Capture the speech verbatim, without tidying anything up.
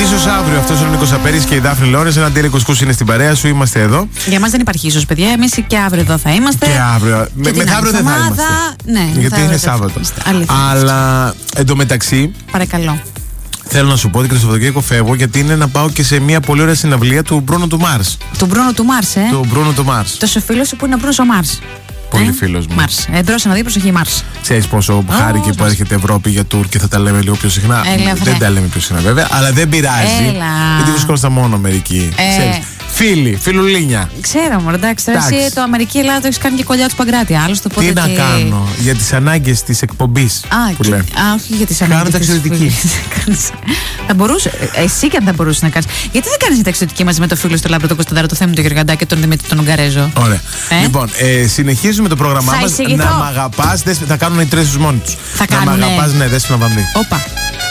Ίσως αύριο αυτός ο Νίκος Απέρης και η Δάφνη Λόρες. Ένα Ντέλη Κουσκούς είναι στην παρέα σου, είμαστε εδώ. Για μας δεν υπάρχει ίσως, παιδιά. Εμείς και αύριο εδώ θα είμαστε. Και αύριο. Με, μεθαύριο δεν θα είμαστε. Ναι, γιατί είναι Σάββατο. Αλήθεια. Αλλά εντωμεταξύ. Παρακαλώ. Θέλω να σου πω ότι και το Σαββατοκύριακο φεύγω γιατί είναι να πάω και σε μια πολύ ωραία συναυλία του Μπρούνο του Μάρς. Του Μπρούνο του Μάρς, ε. Του Μπρούνο του Μάρς. Τόσο φίλος σου που είναι ο Μπρούνος ο Μάρς. Πολύ ε? φίλος μου. Μάρς. Εντρός να δει, προσοχή Μάρς. Ξέρεις πόσο oh, χάρηκε που έρχεται Ευρώπη για τουρ και θα τα λέμε λίγο πιο συχνά. Έλα, δεν τα λέμε πιο συχνά βέβαια, αλλά δεν πειράζει. Έλα. Γιατί βρισκόμαστε μόνο μερικοί. Ε. Φίλοι, φιλουλίνια. Ξέρω, μωρέ, εντάξει. Τώρα εσύ το Αμερική Ελλάδα το έχει κάνει και κολλιά του Παγκράτη. Άλλωστε, τι να και... κάνω για τις ανάγκες της εκπομπής. Α, που και... λένε. Α, όχι για τις ανάγκες. Κάνω ταξιδιωτική. Θα μπορούσε, εσύ και αν θα μπορούσε να κάνει. Γιατί δεν κάνει ταξιδιωτική μαζί με το φίλο στο Λάμπρο, τον Κωνσταντάρο, το Θέμη, τον Γεργαντά και τον Δημήτρη τον Ουγγαρέζο. Ωραία. Ε? Λοιπόν, ε, συνεχίζουμε το πρόγραμμά μας. Να μ' αγαπάς, θα κάνουν οι τρεις τους μόνοι τους. Θα να κάνουν. μ' αγαπάς, ναι, Δέσποινα Βαμβή. Όπα.